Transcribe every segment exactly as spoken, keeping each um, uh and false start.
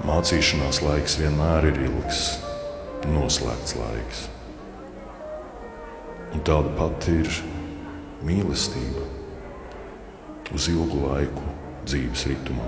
Mācīšanās laiks vienmēr ir ilgs, noslēgts laiks. Un tāda pati ir mīlestība uz ilgu laiku dzīves ritumā.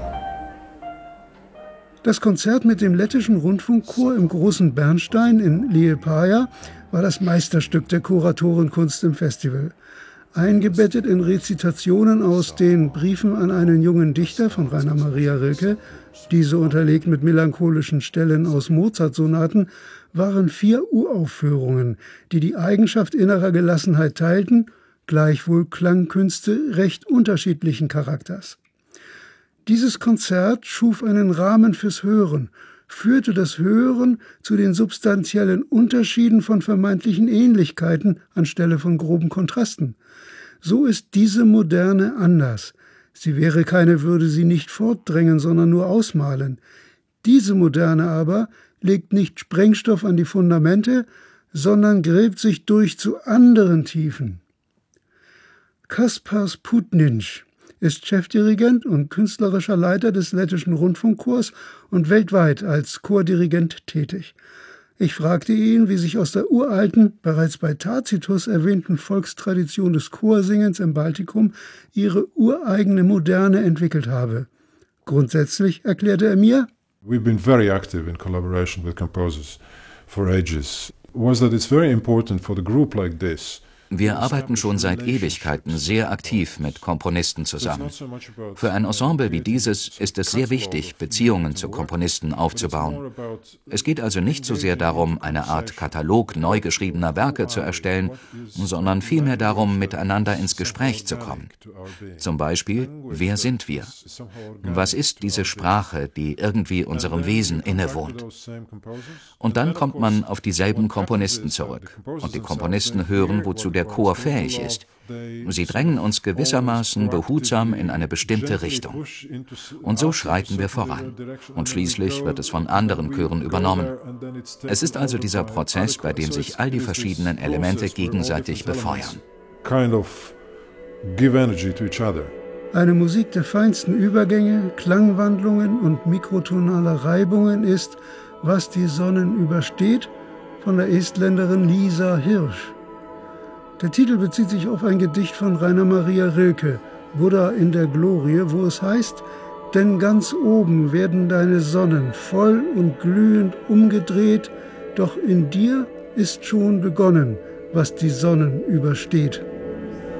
Das Konzert mit dem lettischen Rundfunkchor im Großen Bernstein in Liepāja war das Meisterstück der Kuratorenkunst im Festival. Eingebettet in Rezitationen aus den Briefen an einen jungen Dichter von Rainer Maria Rilke, diese unterlegt mit melancholischen Stellen aus Mozart-Sonaten, waren vier Uraufführungen, die die Eigenschaft innerer Gelassenheit teilten, gleichwohl Klangkünste recht unterschiedlichen Charakters. Dieses Konzert schuf einen Rahmen fürs Hören, führte das Hören zu den substanziellen Unterschieden von vermeintlichen Ähnlichkeiten anstelle von groben Kontrasten. So ist diese Moderne anders. Sie wäre keine, würde sie nicht fortdrängen, sondern nur ausmalen. Diese Moderne aber legt nicht Sprengstoff an die Fundamente, sondern gräbt sich durch zu anderen Tiefen. Kaspars Putninch ist Chefdirigent und künstlerischer Leiter des lettischen Rundfunkchors und weltweit als Chordirigent tätig. Ich fragte ihn, wie sich aus der uralten, bereits bei Tacitus erwähnten Volkstradition des Chorsingens im Baltikum ihre ureigene Moderne entwickelt habe. Grundsätzlich erklärte er mir: We've been very active in collaboration with composers for ages. Was that it's very important for the group like this. Wir arbeiten schon seit Ewigkeiten sehr aktiv mit Komponisten zusammen. Für ein Ensemble wie dieses ist es sehr wichtig, Beziehungen zu Komponisten aufzubauen. Es geht also nicht so sehr darum, eine Art Katalog neu geschriebener Werke zu erstellen, sondern vielmehr darum, miteinander ins Gespräch zu kommen. Zum Beispiel, wer sind wir? Was ist diese Sprache, die irgendwie unserem Wesen innewohnt? Und dann kommt man auf dieselben Komponisten zurück. Und die Komponisten hören, wozu der Chor fähig ist. Sie drängen uns gewissermaßen behutsam in eine bestimmte Richtung. Und so schreiten wir voran. Und schließlich wird es von anderen Chören übernommen. Es ist also dieser Prozess, bei dem sich all die verschiedenen Elemente gegenseitig befeuern. Eine Musik der feinsten Übergänge, Klangwandlungen und mikrotonaler Reibungen ist Was die Sonnen übersteht von der Estländerin Lisa Hirsch. Der Titel bezieht sich auf ein Gedicht von Rainer Maria Rilke, Buddha in der Glorie, wo es heißt: Denn ganz oben werden deine Sonnen voll und glühend umgedreht, doch in dir ist schon begonnen, was die Sonnen übersteht.